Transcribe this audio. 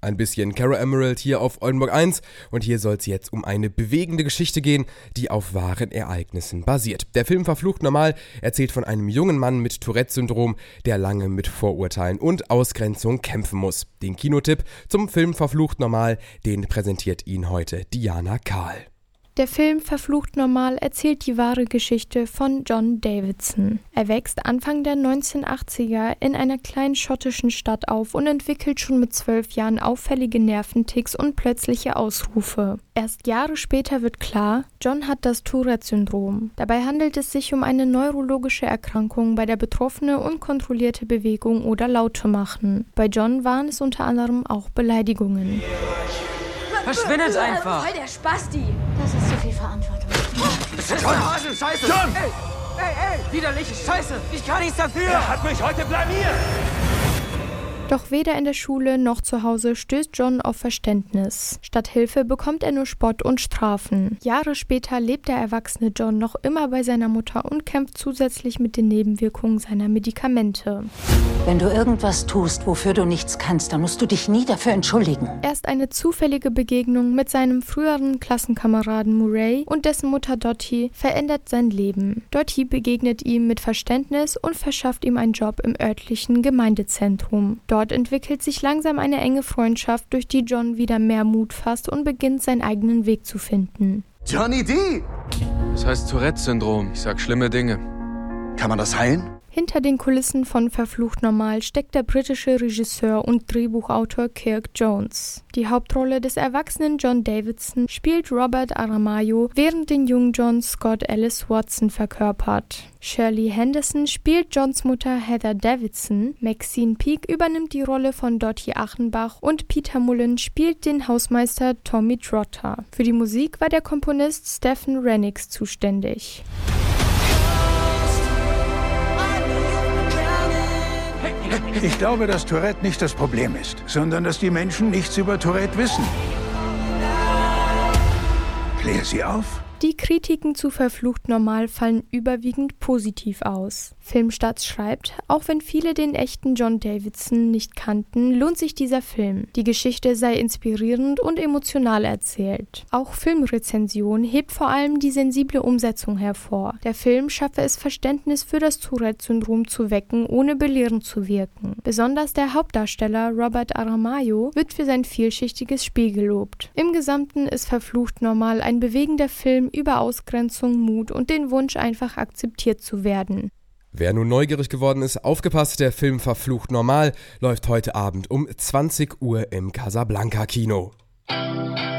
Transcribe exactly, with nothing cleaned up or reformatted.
Ein bisschen Cara Emerald hier auf Oldenburg eins und hier soll es jetzt um eine bewegende Geschichte gehen, die auf wahren Ereignissen basiert. Der Film Verflucht normal erzählt von einem jungen Mann mit Tourette-Syndrom, der lange mit Vorurteilen und Ausgrenzung kämpfen muss. Den Kinotipp zum Film Verflucht normal, den präsentiert Ihnen heute Diana Kahl. Der Film Verflucht normal erzählt die wahre Geschichte von John Davidson. Er wächst Anfang der neunzehnhundertachtziger in einer kleinen schottischen Stadt auf und entwickelt schon mit zwölf Jahren auffällige Nerventicks und plötzliche Ausrufe. Erst Jahre später wird klar, John hat das Tourette-Syndrom. Dabei handelt es sich um eine neurologische Erkrankung, bei der Betroffene unkontrollierte Bewegungen oder Laute machen. Bei John waren es unter anderem auch Beleidigungen. Verschwindet einfach! Voll der Spasti! Das ist zu viel Verantwortung. Das ist Hasen, Scheiße! John! Ey, ey, ey! Widerlich, Scheiße! Ich kann nichts dafür! Er hat mich heute blamiert! Doch weder in der Schule noch zu Hause stößt John auf Verständnis. Statt Hilfe bekommt er nur Spott und Strafen. Jahre später lebt der erwachsene John noch immer bei seiner Mutter und kämpft zusätzlich mit den Nebenwirkungen seiner Medikamente. Wenn du irgendwas tust, wofür du nichts kannst, dann musst du dich nie dafür entschuldigen. Erst eine zufällige Begegnung mit seinem früheren Klassenkameraden Murray und dessen Mutter Dottie verändert sein Leben. Dottie begegnet ihm mit Verständnis und verschafft ihm einen Job im örtlichen Gemeindezentrum. Dort entwickelt sich langsam eine enge Freundschaft, durch die John wieder mehr Mut fasst und beginnt, seinen eigenen Weg zu finden. Johnny D! Das heißt Tourette-Syndrom. Ich sag schlimme Dinge. Kann man das heilen? Hinter den Kulissen von Verflucht normal steckt der britische Regisseur und Drehbuchautor Kirk Jones. Die Hauptrolle des erwachsenen John Davidson spielt Robert Aramayo, während den jungen John Scott Ellis Watson verkörpert. Shirley Henderson spielt Johns Mutter Heather Davidson, Maxine Peake übernimmt die Rolle von Dottie Achenbach und Peter Mullen spielt den Hausmeister Tommy Trotter. Für die Musik war der Komponist Stephen Rennicks zuständig. Ich glaube, dass Tourette nicht das Problem ist, sondern dass die Menschen nichts über Tourette wissen. Klär sie auf. Die Kritiken zu Verflucht normal fallen überwiegend positiv aus. Filmstarts schreibt, auch wenn viele den echten John Davidson nicht kannten, lohnt sich dieser Film. Die Geschichte sei inspirierend und emotional erzählt. Auch Filmrezension hebt vor allem die sensible Umsetzung hervor. Der Film schaffe es, Verständnis für das Tourette-Syndrom zu wecken, ohne belehrend zu wirken. Besonders der Hauptdarsteller Robert Aramayo wird für sein vielschichtiges Spiel gelobt. Im Gesamten ist Verflucht normal ein bewegender Film über Ausgrenzung, Mut und den Wunsch, einfach akzeptiert zu werden. Wer nun neugierig geworden ist, aufgepasst, der Film Verflucht normal läuft heute Abend um zwanzig Uhr im Casablanca Kino.